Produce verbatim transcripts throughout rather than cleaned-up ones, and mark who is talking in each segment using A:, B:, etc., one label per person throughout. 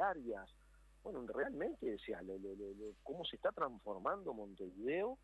A: diarias. Bueno, realmente, o sea, lo, lo, lo, lo, cómo se está transformando Montevideo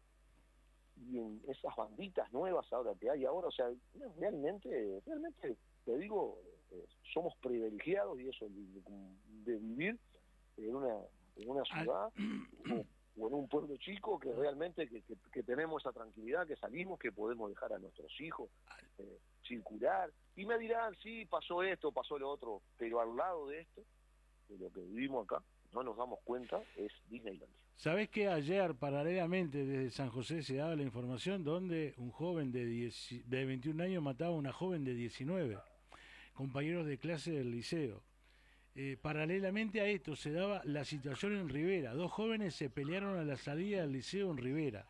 A: y en esas banditas nuevas ahora que hay ahora, o sea, realmente, realmente, te digo, eh, somos privilegiados y eso, de, de vivir en una, en una ciudad o, o en un pueblo chico que realmente que, que, que tenemos esa tranquilidad, que salimos, que podemos dejar a nuestros hijos eh, circular. Y me dirán, sí, pasó esto, pasó lo otro, pero al lado de esto, de lo que vivimos acá, no nos damos cuenta, es Disneyland.
B: ¿Sabés que ayer, paralelamente, desde San José se daba la información donde un joven de, diez, de veintiún años mataba a una joven de diecinueve, compañeros de clase del liceo? Eh, paralelamente a esto se daba la situación en Rivera. Dos jóvenes se pelearon a la salida del liceo en Rivera.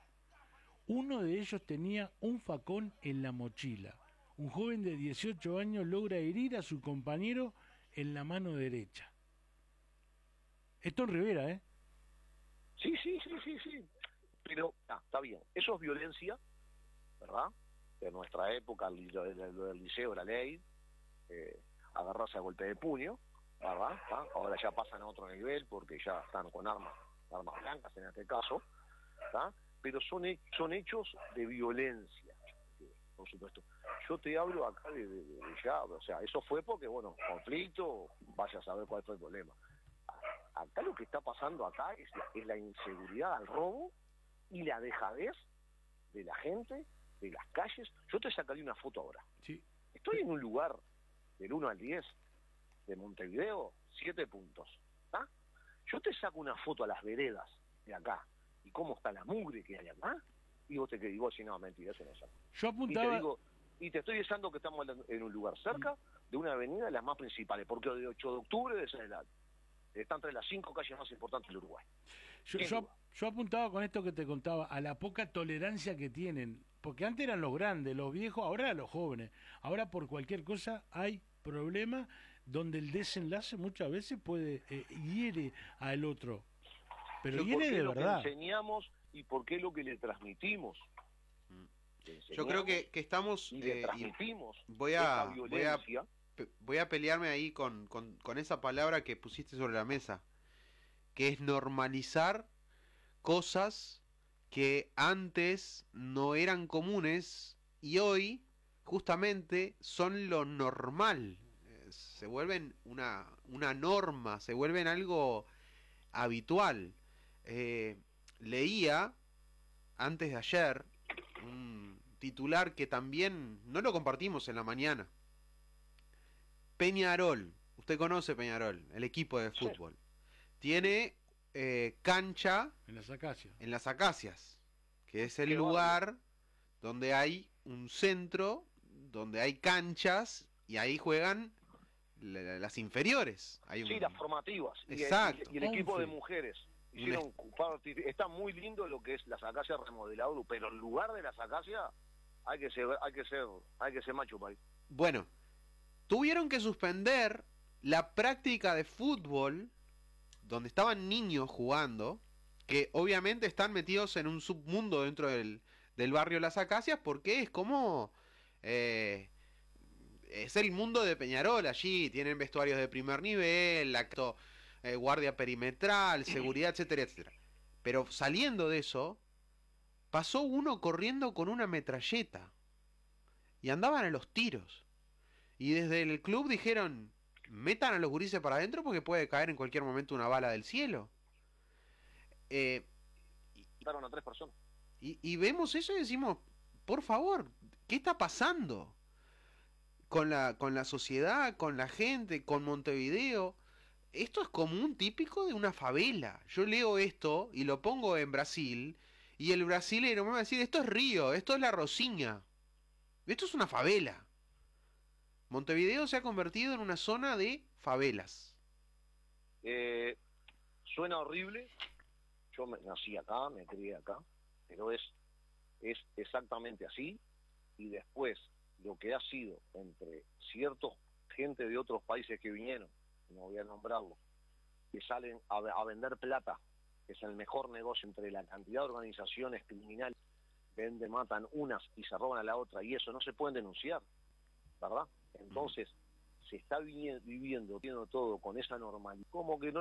B: Uno de ellos tenía un facón en la mochila. Un joven de dieciocho años logra herir a su compañero en la mano derecha. Esto en Rivera, ¿eh?
A: Sí, sí, sí, sí, sí. Pero, ah, está bien. Eso es violencia, ¿verdad? De nuestra época, lo del liceo, la ley, eh, agarrarse a golpe de puño, ¿verdad? ¿Ah? Ahora ya pasan a otro nivel porque ya están con armas, armas blancas en este caso, ¿tá? Pero son, son hechos de violencia, por supuesto. Yo te hablo acá de, de, de ya, o sea, eso fue porque, bueno, conflicto, vaya a saber cuál fue el problema. Acá lo que está pasando acá es la, es la inseguridad al robo y la dejadez de la gente, de las calles. Yo te sacaría una foto ahora.
B: Sí.
A: Estoy en un lugar del uno al diez de Montevideo, siete puntos. ¿Ah? Yo te saco una foto a las veredas de acá y cómo está la mugre que hay acá, y vos te que digo, si no, mentira, eso no saco.
B: Yo apuntaba...
A: Y te digo, y te estoy diciendo que estamos en un lugar cerca de una avenida de las más principales, porque de ocho de octubre de esa edad está entre las cinco calles más importantes del Uruguay.
B: Yo, yo, yo apuntaba con esto que te contaba, a la poca tolerancia que tienen, porque antes eran los grandes, los viejos, ahora eran los jóvenes. Ahora por cualquier cosa hay problema donde el desenlace muchas veces puede eh, hiere al otro. Pero hiere de
A: lo
B: verdad.
A: Que enseñamos y por qué lo que le transmitimos.
C: Yo creo que, que estamos...
A: Y le
C: eh,
A: transmitimos
C: y voy a,
A: esa violencia.
C: Voy a voy a pelearme ahí con, con, con esa palabra que pusiste sobre la mesa, que es normalizar cosas que antes no eran comunes y hoy justamente son lo normal, eh, se vuelven una, una norma, se vuelven algo habitual. Eh, leía antes de ayer un titular que también no lo compartimos en la mañana. Peñarol, usted conoce Peñarol, el equipo de fútbol. Sí. Tiene eh, cancha
B: en las acacias.
C: En las acacias, que es el Qué lugar barrio. Donde hay un centro, donde hay canchas y ahí juegan la, las inferiores. Hay un...
A: Sí, las formativas.
C: Exacto.
A: Y el, y el equipo de mujeres. Hicieron, est... Está muy lindo lo que es las acacias remodelado, pero el lugar de las acacias hay que ser, hay que ser, hay que ser macho para ir.
C: Bueno. Tuvieron que suspender la práctica de fútbol donde estaban niños jugando, que obviamente están metidos en un submundo dentro del, del barrio Las Acacias, porque es como... Eh, es el mundo de Peñarol allí, tienen vestuarios de primer nivel, acto, eh, guardia perimetral, seguridad, etcétera, etcétera. Pero saliendo de eso, pasó uno corriendo con una metralleta y andaban a los tiros. Y desde el club dijeron, metan a los gurises para adentro porque puede caer en cualquier momento una bala del cielo. Eh,
A: Mataron a tres personas.
C: Y, y vemos eso y decimos, por favor, ¿qué está pasando? Con la, con la sociedad, con la gente, con Montevideo. Esto es como un típico de una favela. Yo leo esto y lo pongo en Brasil y el brasilero me va a decir, esto es Río, esto es La Rosiña. Esto es una favela. Montevideo se ha convertido en una zona de favelas.
A: Eh, suena horrible. Yo me, nací acá, me crié acá, pero es, es exactamente así. Y después, lo que ha sido entre ciertos gente de otros países que vinieron, no voy a nombrarlo, que salen a, a vender plata, que es el mejor negocio entre la cantidad de organizaciones criminales, venden, matan unas y se roban a la otra, y eso no se pueden denunciar, ¿verdad? Entonces, se está viviendo, viviendo todo con esa normalidad, como que no